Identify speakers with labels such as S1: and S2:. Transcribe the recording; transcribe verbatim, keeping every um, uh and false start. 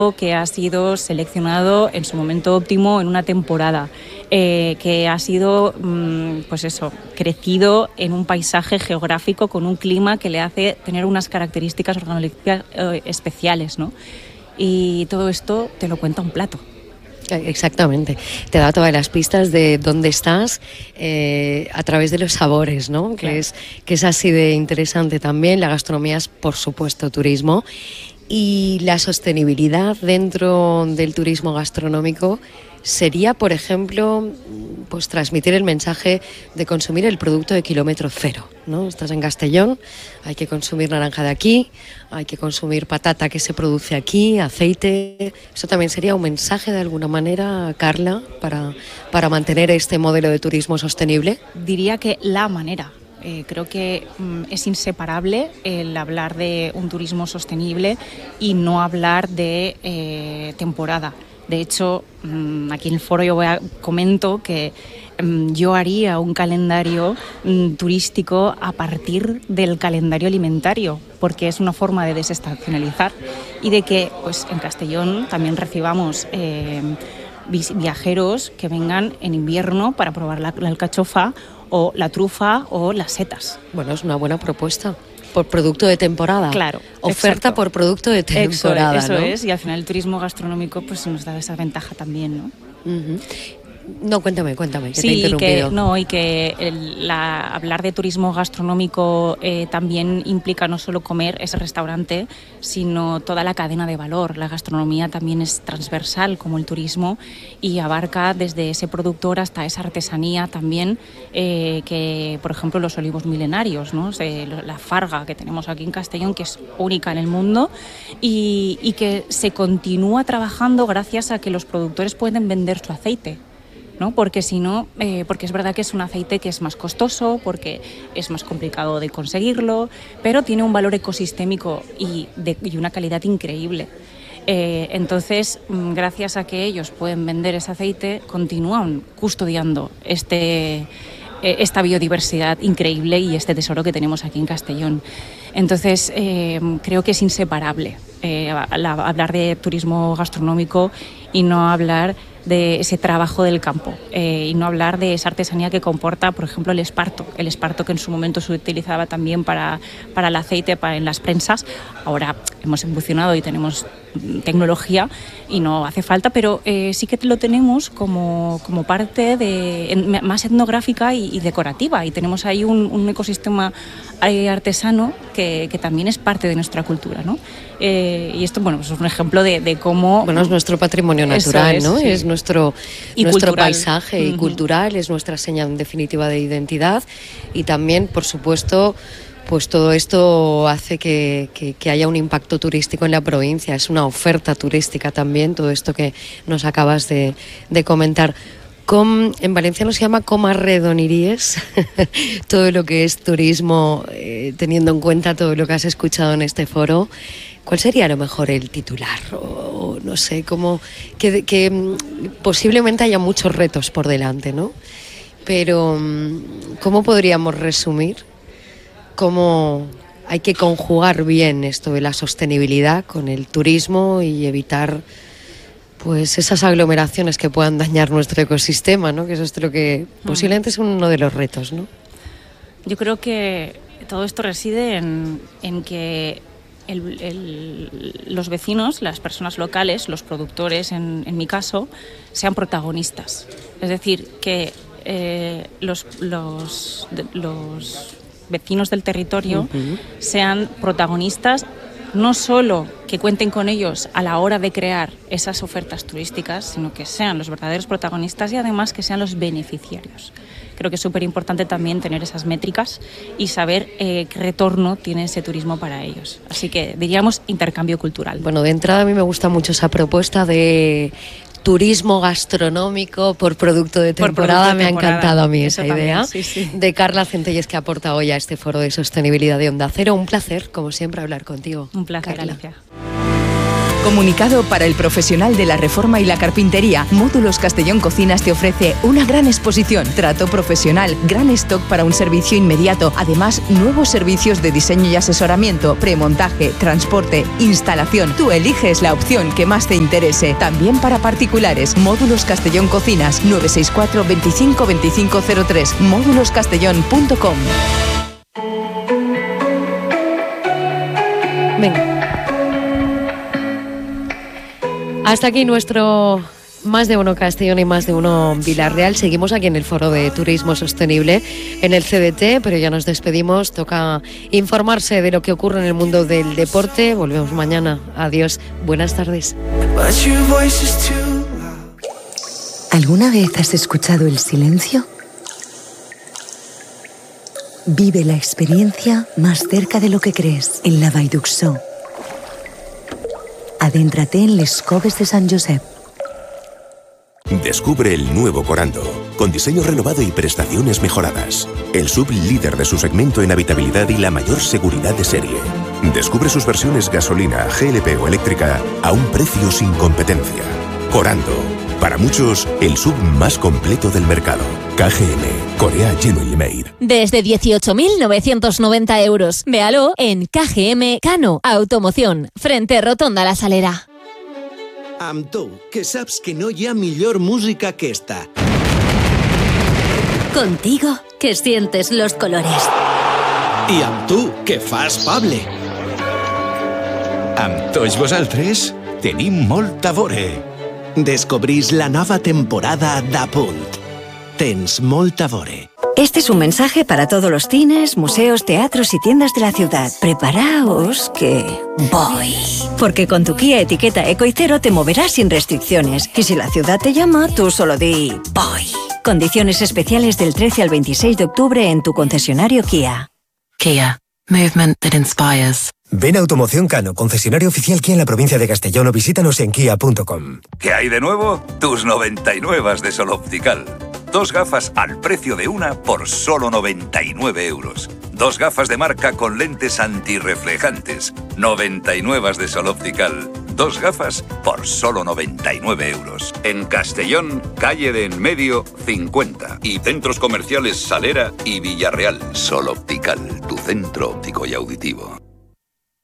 S1: que ha sido seleccionado en su momento óptimo en una temporada, eh, que ha sido, mmm, pues eso, crecido en un paisaje geográfico con un clima que le hace tener unas características organolépticas eh, especiales, ¿no? Y todo esto te lo cuenta un plato.
S2: Exactamente, te da todas las pistas de dónde estás eh, a través de los sabores, ¿no? Claro. Que es, que es así de interesante también. La gastronomía es, por supuesto, turismo, y la sostenibilidad dentro del turismo gastronómico sería, por ejemplo, pues transmitir el mensaje de consumir el producto de kilómetro cero, ¿no? Estás en Castellón, hay que consumir naranja de aquí, hay que consumir patata que se produce aquí, aceite. Eso también sería un mensaje de alguna manera, Carla, para, para mantener este modelo de turismo sostenible.
S1: Diría que la manera. Eh, creo que mm, es inseparable el hablar de un turismo sostenible y no hablar de eh, temporada. De hecho, mmm, aquí en el foro yo voy a, comento que mmm, yo haría un calendario mmm, turístico a partir del calendario alimentario, porque es una forma de desestacionalizar y de que pues, en Castellón también recibamos eh, viajeros que vengan en invierno para probar la, la alcachofa o la trufa o las setas.
S2: Bueno, es una buena propuesta. Por producto de temporada.
S1: Claro.
S2: Oferta
S1: exacto.
S2: por producto de temporada.
S1: Eso, eso
S2: ¿no?
S1: es, y al final el turismo gastronómico pues nos da esa ventaja también, ¿no?
S2: Uh-huh. No, cuéntame, cuéntame, que
S1: sí,
S2: te he interrumpido.
S1: Que, no, y que el, la, hablar de turismo gastronómico eh, también implica no solo comer ese restaurante, sino toda la cadena de valor. La gastronomía también es transversal como el turismo y abarca desde ese productor hasta esa artesanía también, eh, que por ejemplo los olivos milenarios, ¿no? Se, la farga que tenemos aquí en Castellón, que es única en el mundo y, y que se continúa trabajando gracias a que los productores pueden vender su aceite, ¿no? Porque si no, eh, porque es verdad que es un aceite que es más costoso, porque es más complicado de conseguirlo, pero tiene un valor ecosistémico y, de, y una calidad increíble. Eh, entonces, gracias a que ellos pueden vender ese aceite, continúan custodiando este, eh, esta biodiversidad increíble y este tesoro que tenemos aquí en Castellón. Entonces, eh, creo que es inseparable eh, la, hablar de turismo gastronómico y no hablar de ese trabajo del campo eh, y no hablar de esa artesanía que comporta, por ejemplo, el esparto, el esparto que en su momento se utilizaba también para, para el aceite, para, en las prensas. Ahora hemos evolucionado y tenemos tecnología y no hace falta, pero eh, sí que lo tenemos como, como parte de, en, más etnográfica y, y decorativa, y tenemos ahí un, un ecosistema eh, artesano que, que también es parte de nuestra cultura, ¿no? Eh, y esto, bueno, pues es un ejemplo de, de cómo...
S2: Bueno, es nuestro patrimonio natural,
S1: es,
S2: ¿no?
S1: Sí.
S2: Es nuestro,
S1: y
S2: nuestro
S1: cultural.
S2: paisaje y uh-huh. cultural, es nuestra seña en definitiva de identidad y también, por supuesto, pues todo esto hace que, que, que haya un impacto turístico en la provincia, es una oferta turística también, todo esto que nos acabas de, de comentar. Com, en valenciano se llama com arredoniries todo lo que es turismo, eh, teniendo en cuenta todo lo que has escuchado en este foro. ¿Cuál sería a lo mejor el titular? O, o no sé, como que, que posiblemente haya muchos retos por delante, ¿no? Pero ¿cómo podríamos resumir cómo hay que conjugar bien esto de la sostenibilidad con el turismo y evitar pues esas aglomeraciones que puedan dañar nuestro ecosistema, ¿no? Que eso es lo que posiblemente es uno de los retos, ¿no?
S1: Yo creo que todo esto reside en, en que el, el, los vecinos, las personas locales, los productores, en, en mi caso, sean protagonistas. Es decir, que eh, los, los, de, los vecinos del territorio uh-huh. sean protagonistas, no solo que cuenten con ellos a la hora de crear esas ofertas turísticas, sino que sean los verdaderos protagonistas y además que sean los beneficiarios. Creo que es súper importante también tener esas métricas y saber eh, qué retorno tiene ese turismo para ellos. Así que diríamos intercambio cultural.
S2: Bueno, de entrada a mí me gusta mucho esa propuesta de turismo gastronómico por producto de temporada. Producto de me temporada. Ha encantado a mí esa Eso idea.
S1: También, sí, sí.
S2: De Carla Centelles, que aporta hoy a este foro de sostenibilidad de Onda Cero. Un placer, como siempre, hablar contigo.
S1: Un placer,
S2: Carla.
S1: Alicia.
S3: Comunicado para el profesional de la reforma y la carpintería, Módulos Castellón Cocinas te ofrece una gran exposición, trato profesional, gran stock para un servicio inmediato, además nuevos servicios de diseño y asesoramiento, premontaje, transporte, instalación. Tú eliges la opción que más te interese. También para particulares, Módulos Castellón Cocinas, nueve seis cuatro, veinticinco, veinticinco cero tres, módulos castellón punto com.
S2: Venga. Hasta aquí nuestro Más de Uno Castellón y Más de Uno Villarreal. Seguimos aquí en el Foro de Turismo Sostenible, en el C D T, pero ya nos despedimos. Toca informarse de lo que ocurre en el mundo del deporte. Volvemos mañana. Adiós. Buenas tardes.
S4: ¿Alguna vez has escuchado el silencio? Vive la experiencia más cerca de lo que crees en la Vall d'Uixó. Adéntrate en les Coves de San Josep.
S5: Descubre el nuevo Corando, con diseño renovado y prestaciones mejoradas. El sub líder de su segmento en habitabilidad y la mayor seguridad de serie. Descubre sus versiones gasolina, G L P o eléctrica a un precio sin competencia. Corando, para muchos, el sub más completo del mercado. K G M, Korea Genuine Made.
S6: Desde dieciocho mil novecientos noventa euros. Véalo en K G M Cano Automoción, frente Rotonda La Salera.
S7: Amb tu, que saps que no hi ha millor música que esta.
S8: Contigo, que sientes los colores.
S7: I amb tu, que fas Pable.
S9: Amb tots vosaltres, tenim molt a veure.
S7: Descobrís la nova temporada d'A Punt. Tens molt a veure.
S8: Este es un mensaje para todos los cines, museos, teatros y tiendas de la ciudad. Preparaos que voy. Porque con tu Kia etiqueta Eco y Cero te moverás sin restricciones. Y si la ciudad te llama, tú solo di voy. Condiciones especiales del trece al veintiséis de octubre en tu concesionario Kia.
S10: Kia. Movement that inspires.
S11: Ven a Automoción Cano, concesionario oficial Kia en la provincia de Castellón, o visítanos en kia punto com.
S12: ¿Qué hay de nuevo? Tus noventa y nueve de Sol Optical. Dos gafas al precio de una por solo noventa y nueve euros. Dos gafas de marca con lentes antirreflejantes. noventa y nueve de Sol Optical. Dos gafas por solo noventa y nueve euros. En Castellón, calle de En Medio, cincuenta. Y centros comerciales Salera y Villarreal. Sol Optical, tu centro óptico y auditivo.